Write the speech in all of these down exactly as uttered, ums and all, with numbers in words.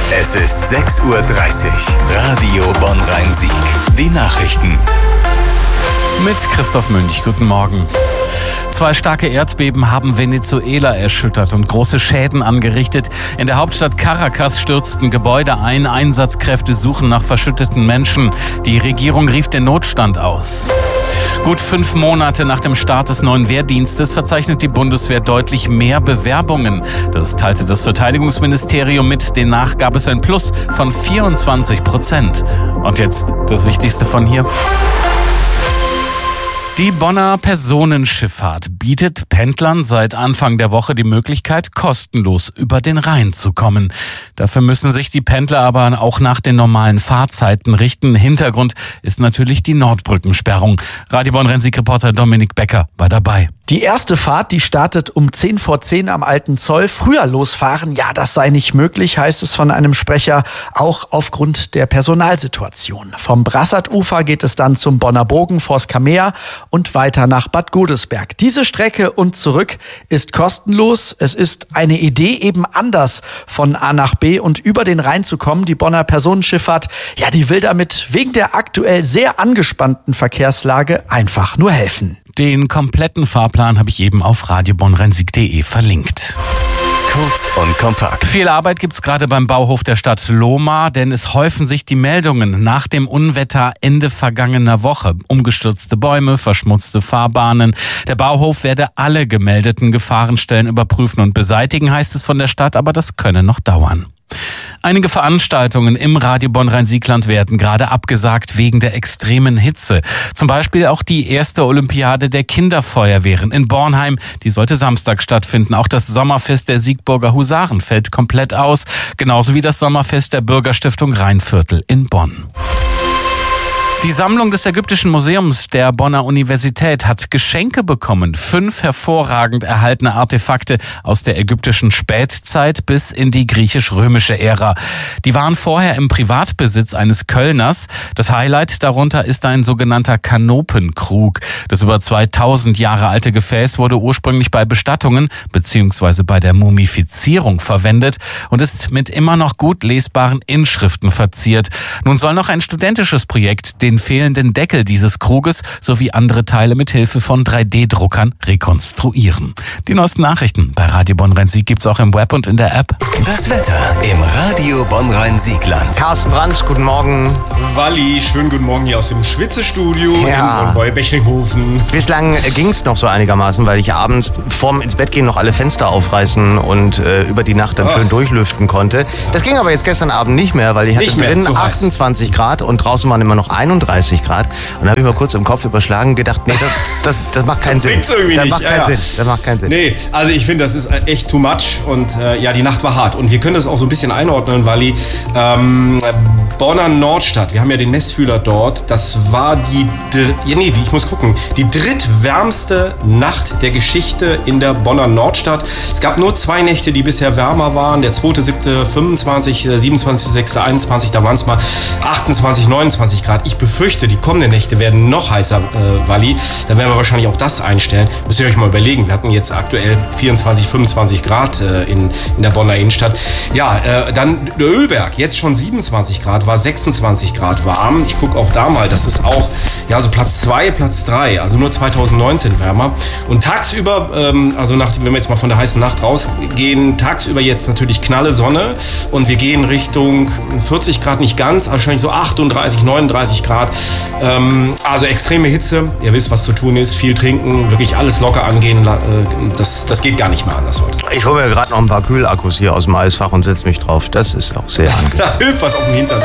Es ist sechs Uhr dreißig. Radio Bonn-Rhein-Sieg. Die Nachrichten. Mit Christoph Münch. Guten Morgen. Zwei starke Erdbeben haben Venezuela erschüttert und große Schäden angerichtet. In der Hauptstadt Caracas stürzten Gebäude ein. Einsatzkräfte suchen nach verschütteten Menschen. Die Regierung rief den Notstand aus. Gut fünf Monate nach dem Start des neuen Wehrdienstes verzeichnet die Bundeswehr deutlich mehr Bewerbungen. Das teilte das Verteidigungsministerium mit. Demnach gab es ein Plus von vierundzwanzig Prozent. Und jetzt das Wichtigste von hier. Die Bonner Personenschifffahrt bietet Pendlern seit Anfang der Woche die Möglichkeit, kostenlos über den Rhein zu kommen. Dafür müssen sich die Pendler aber auch nach den normalen Fahrzeiten richten. Hintergrund ist natürlich die Nordbrückensperrung. Radio Bonn-Rhein-Sieg-Reporter Dominik Becker war dabei. Die erste Fahrt, die startet um zehn vor zehn am Alten Zoll. Früher losfahren, ja, das sei nicht möglich, heißt es von einem Sprecher, auch aufgrund der Personalsituation. Vom Brassarufer geht es dann zum Bonner Bogen, vors Kamea und weiter nach Bad Godesberg. Diese Strecke und zurück ist kostenlos. Es ist eine Idee, eben anders von A nach B und über den Rhein zu kommen. Die Bonner Personenschifffahrt, ja, die will damit wegen der aktuell sehr angespannten Verkehrslage einfach nur helfen. Den kompletten Fahrplan habe ich eben auf radio bonn rhein sieg punkt de verlinkt. Kurz und kompakt. Viel Arbeit gibt's gerade beim Bauhof der Stadt Lohmar, denn es häufen sich die Meldungen nach dem Unwetter Ende vergangener Woche. Umgestürzte Bäume, verschmutzte Fahrbahnen. Der Bauhof werde alle gemeldeten Gefahrenstellen überprüfen und beseitigen, heißt es von der Stadt, aber das könne noch dauern. Einige Veranstaltungen im Radio Bonn-Rhein-Siegland werden gerade abgesagt wegen der extremen Hitze. Zum Beispiel auch die erste Olympiade der Kinderfeuerwehren in Bornheim. Die sollte Samstag stattfinden. Auch das Sommerfest der Siegburger Husaren fällt komplett aus. Genauso wie das Sommerfest der Bürgerstiftung Rheinviertel in Bonn. Die Sammlung des Ägyptischen Museums der Bonner Universität hat Geschenke bekommen. Fünf hervorragend erhaltene Artefakte aus der ägyptischen Spätzeit bis in die griechisch-römische Ära. Die waren vorher im Privatbesitz eines Kölners. Das Highlight darunter ist ein sogenannter Kanopenkrug. Das über zweitausend Jahre alte Gefäß wurde ursprünglich bei Bestattungen bzw. bei der Mumifizierung verwendet und ist mit immer noch gut lesbaren Inschriften verziert. Nun soll noch ein studentisches Projekt den fehlenden Deckel dieses Kruges sowie andere Teile mit Hilfe von drei D Druckern rekonstruieren. Die neuesten Nachrichten bei Radio Bonn-Rhein-Sieg gibt's auch im Web und in der App. Das Wetter im Radio Bonn-Rhein-Siegland. Carsten Brandt, guten Morgen. Walli, schönen guten Morgen hier aus dem Schwitzestudio Ja. in Bonn-Bechinghofen. Bislang ging's noch so einigermaßen, weil ich abends vorm ins Bett gehen noch alle Fenster aufreißen und äh, über die Nacht dann Oh. schön durchlüften konnte. Das ging aber jetzt gestern Abend nicht mehr, weil ich hatte Nicht mehr, drin zu heiß. achtundzwanzig Grad und draußen waren immer noch einunddreißig Grad. Und da habe ich mal kurz im Kopf überschlagen und gedacht, nee, das, das, das macht keinen Sinn. Bringt's irgendwie das nicht. macht Ja, keinen ja. Sinn. Das macht keinen Sinn. Nee, also ich finde, das ist echt too much und äh, ja, die Nacht war hart. Und wir können das auch so ein bisschen einordnen, Walli. Ähm, Bonner Nordstadt, wir haben ja den Messfühler dort. Das war die, dr- ja, nee, die, ich muss gucken, die drittwärmste Nacht der Geschichte in der Bonner Nordstadt. Es gab nur zwei Nächte, die bisher wärmer waren. Der zweite, siebte fünfundzwanzig, der siebenundzwanzigste sechste einundzwanzig, da waren es mal achtundzwanzig, neunundzwanzig Grad. Ich befürchte, die kommenden Nächte werden noch heißer, äh, Walli. Da werden wir wahrscheinlich auch das einstellen. Müsst ihr euch mal überlegen. Wir hatten jetzt aktuell vierundzwanzig, fünfundzwanzig Grad äh, in, in der Bonner Innenstadt. Ja, äh, dann der Ölberg, jetzt schon siebenundzwanzig Grad, war sechsundzwanzig Grad warm. Ich gucke auch da mal, das ist auch, ja, so Platz zwei, Platz drei, also nur zweitausendneunzehn wärmer. Und tagsüber, ähm, also nach, wenn wir jetzt mal von der heißen Nacht rausgehen, tagsüber jetzt natürlich knalle Sonne und wir gehen Richtung vierzig Grad, nicht ganz, wahrscheinlich so achtunddreißig, neununddreißig Grad. Ähm, also extreme Hitze, ihr wisst, was zu tun ist, viel trinken, wirklich alles locker angehen, la- äh, das, das geht gar nicht mehr anders heute. Ich hole mir gerade noch ein paar Kühlakkus hier aus dem Eisfach und setze mich drauf. Das ist auch sehr angenehm. Das hilft was auf dem Hintern.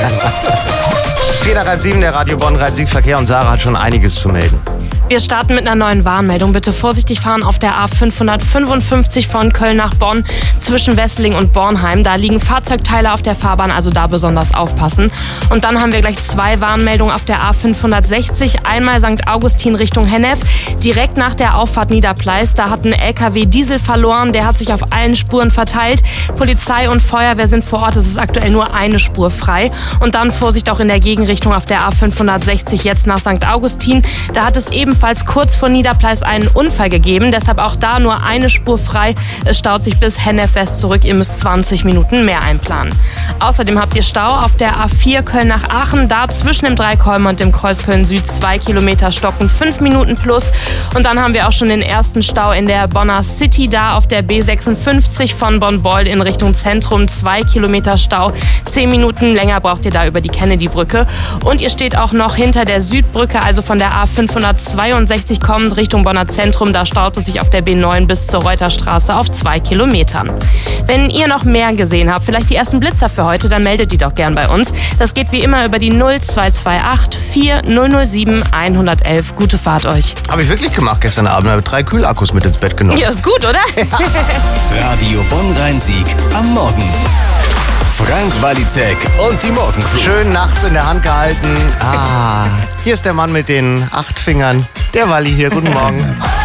vier nach halb sieben, der Radio Bonn-Rhein-Sieg Verkehr und Sarah hat schon einiges zu melden. Wir starten mit einer neuen Warnmeldung. Bitte vorsichtig fahren auf der A fünfhundertfünfundfünfzig von Köln nach Bonn zwischen Wesseling und Bornheim. Da liegen Fahrzeugteile auf der Fahrbahn, also da besonders aufpassen. Und dann haben wir gleich zwei Warnmeldungen auf der A fünfhundertsechzig. Einmal Sankt Augustin Richtung Hennef. Direkt nach der Auffahrt Niederpleis, da hat ein L K W Diesel verloren. Der hat sich auf allen Spuren verteilt. Polizei und Feuerwehr sind vor Ort. Es ist aktuell nur eine Spur frei. Und dann Vorsicht auch in der Gegenrichtung auf der A fünfhundertsechzig jetzt nach Sankt Augustin. Da hat es ebenfalls kurz vor Niederpleis einen Unfall gegeben. Deshalb auch da nur eine Spur frei. Es staut sich bis Hennef West zurück. Ihr müsst zwanzig Minuten mehr einplanen. Außerdem habt ihr Stau auf der A vier Köln nach Aachen, da zwischen dem Dreikolben und dem Kreuz Köln Süd zwei Kilometer stocken, fünf Minuten plus. Und dann haben wir auch schon den ersten Stau in der Bonner City, da auf der B sechsundfünfzig von Bonn-Beuel in Richtung Zentrum, zwei Kilometer Stau, zehn Minuten länger braucht ihr da über die Kennedy-Brücke. Und ihr steht auch noch hinter der Südbrücke, also von der A fünfhundertzweiundsechzig kommend Richtung Bonner Zentrum, da staut es sich auf der B neun bis zur Reuterstraße auf zwei Kilometern. Wenn ihr noch mehr gesehen habt, vielleicht die ersten Blitzer für heute, dann meldet die doch gern bei uns. Das geht wie immer über die null zwei zwei acht vier null null sieben eins eins eins. Gute Fahrt euch. Habe ich wirklich gemacht gestern Abend. Habe drei Kühlakkus mit ins Bett genommen. Ja, ist gut, oder? Radio Bonn-Rhein-Sieg am Morgen. Frank Walizek und die Morgencrew. Schön nachts in der Hand gehalten. Ah, hier ist der Mann mit den acht Fingern. Der Walli hier. Guten Morgen.